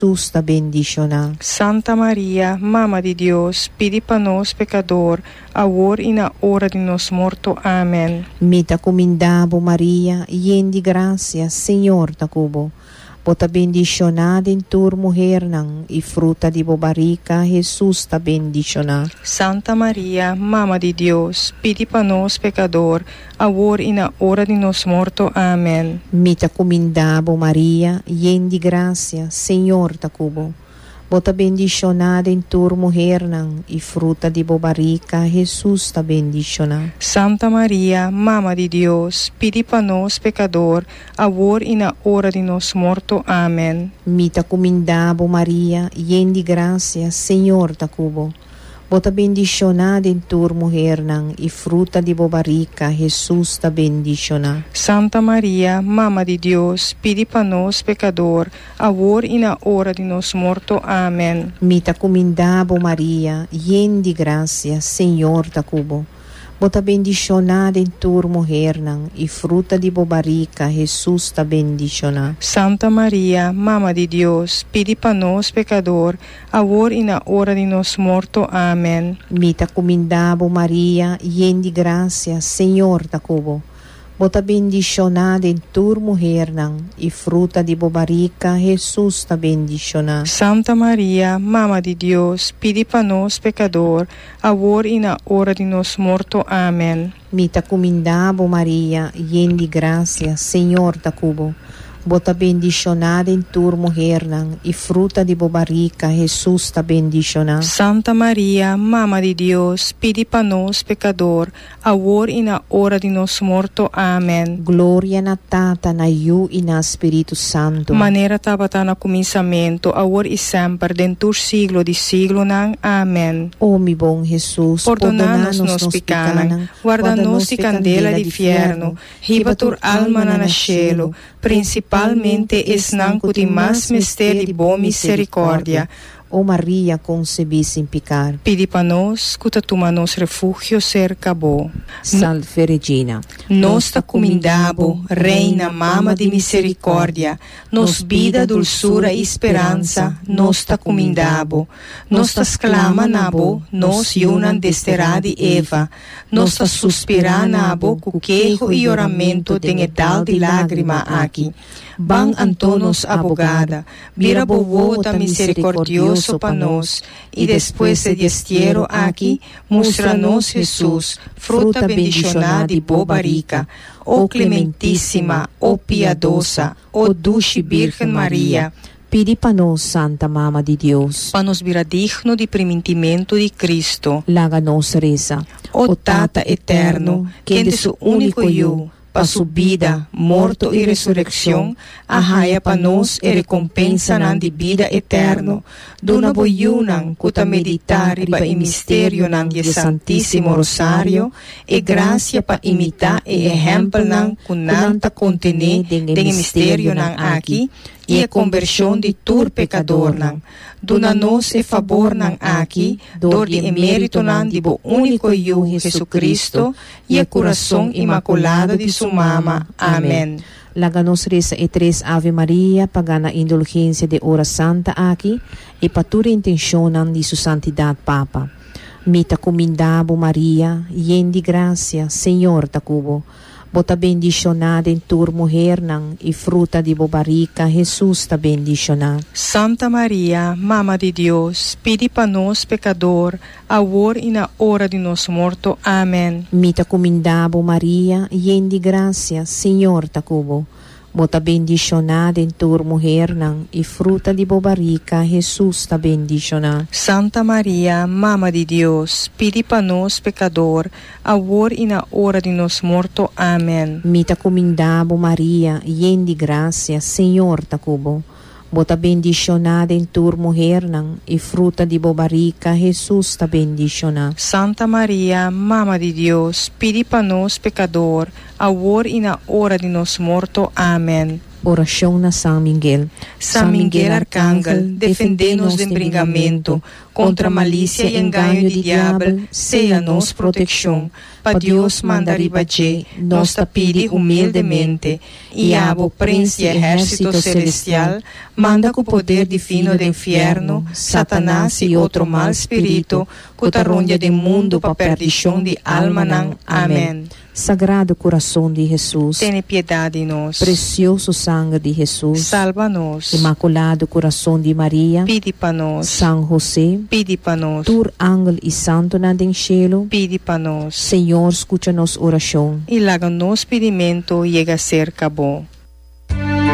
Justa bendicionar. Santa Maria, Mama de Deus, pedi para nós pecador, agora e na hora de nos morto. Amém. Mita comindabo Maria, yen de gracia, Senhor ta cubo. Bota bendicionada em tua mulher nang, e fruta de bobarica, Jesus ta bendicionar. Santa Maria, Mama de Deus, pedi para nós pecador, agora e na hora de nos morto. Amém. Mita comindabo Maria, yen de gracia, Senhor ta cubo. Bota bendicionada em tua mulher nang, e fruta de bobarica, Jesus ta bendicionar. Santa Maria, Mama de Deus, pedi para nós pecador, agora e na hora de nos morto. Amém. Mita comindabo Maria, yen de gracia, Senhor ta cubo. Bota bendicionada em tua mulher nang, e fruta de bobarica, Jesus ta bendicionar. Santa Maria, Mama de Deus, pedi para nós pecador, agora e na hora de nos morto. Amém. Mita comindabo Maria, yen de gracia, Senhor ta cubo. Bota bendicionada em tua mulher nang, e fruta de bobarica, Jesus ta bendicionar. Santa Maria, Mama de Deus, pedi para nós pecador, agora e na hora de nos morto. Amém. Mita comindabo Maria, yen de gracia, Senhor ta cubo. Bota bendicionada em tua mulher nang, e fruta de bobarica, Jesus ta bendicionar. Santa Maria, Mama de Deus, pedi para nós pecador, agora e na hora de nos morto. Amém. Mita comindabo Maria, yen de gracia, Senhor ta cubo. Bota bendicionada em tua mulher nang, e fruta de bobarica, Jesus ta bendicionar. Santa Maria, Mama de Deus, pedi para nós pecador, agora e na hora de nos morto. Amém. Glória na Tata, na Iu e na Espírito Santo. Maneira tabata na começamento, agora e sempre, dentro siglo de siglo nang. Amém. Oh, mi bom Jesus, Perdona-nos nos pecados, guarda-nos de candela de inferno, riba tua alma na cielo, principalmente esnanco de mais mistério de boa misericórdia. Oh Maria, concebi sem pecar. Pedi para nós, cuta tuma nos refúgio cerca bo. Salve Regina. Nos ta comindabo, Reina, Mama de misericórdia, nos vida, dulçura e esperança, nos ta comindabo. Nos ta exclama nabo, nos yunan desterade Eva, nos ta suspira nabo, cuquejo e oramento tem edal de lágrima aqui. Ban Antonos abogada, vira bovo ta misericordioso para nós, e depois de destierro aqui, mostra-nos Jesus, fruta bendicionada e bobarica, ó clementíssima, ó piedosa, ó dulce Virgem Maria, pedi para nós, Santa Mama de Deus, para nos vira digno de primitimento de Cristo. Laga nos reza. Ó Tata eterno, quem de seu único eu, para sua vida, morto e ressurreição, arraia para nós e recompensa nan de vida eterno. Dona boiunan, cuta meditar e para o mistério nan de Santíssimo Rosário, e graça para imitar e exemplo nan kunanta contener de mistério nan aqui, e a conversão de tur pecador nan. Dona-nos e favor nan aqui, dor de emérito nan de bo único eu, Jesucristo, e a coração imaculado de sua mama. Amém. Laga-nos reza e três Ave Maria, pagana indulgência de hora santa aqui, e patura intencionam de sua santidade Papa. Mita comindabo Maria, yen de gracia, Senhor ta cubo. Bota bendicionada em tua mulher nang, e fruta de bobarica, Jesus ta bendicionar. Santa Maria, Mama de Deus, pedi para nós pecador, agora e na hora de nos morto. Amém. Mita comindabo Maria, yen de gracia, Senhor ta cubo. Bota bendicionada em tua mulher nang, e fruta de bobarica, Jesus ta bendicionar. Santa Maria, Mama de Deus, pedi para nós pecador, agora e na hora de nos morto. Amém. Mita comindabo Maria, yen de gracia, Senhor ta cubo. Bota bendicionada em tua mulher nang, e fruta de bobarica, Jesus ta bendicionar. Santa Maria, Mama de Deus, pedi para nós pecador, agora e na hora de nos morto. Amém. Oração na São Miguel. São Miguel Arcángel, defendei-nos de embringamento, contra a malícia e engano do diabo, seja nos proteção. pa Dios manda ribaje, nos ta pidi humildemente, e abo príncipe ejército celestial, manda com poder divino do inferno, Satanás e outro mal espírito, cutarundia de mundo pa perdição de alma nan. Amém. Sagrado coração de Jesus, Tene piedade de nós. precioso sangue de Jesus, Salva-nos. Imaculado coração de Maria, Pide para nós. São José, Pide para nós. tur ángel e santo na den cielo, Pide para nós. Senhor, escuta nos oração. E laga nos pedimento chega a ser cabo.